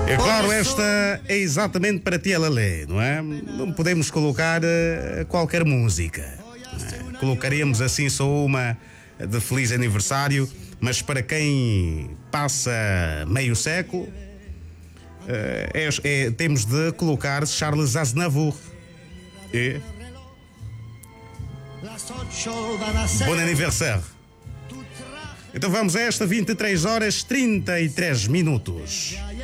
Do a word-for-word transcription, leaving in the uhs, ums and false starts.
É claro, esta é exatamente para ti, Lalé, não é? Não podemos colocar uh, qualquer música. Não é? Colocaríamos assim só uma de feliz aniversário, mas para quem passa meio século, uh, é, é, temos de colocar Charles Aznavour. E... Bom aniversário. Então vamos a esta vinte e três horas trinta e três minutos.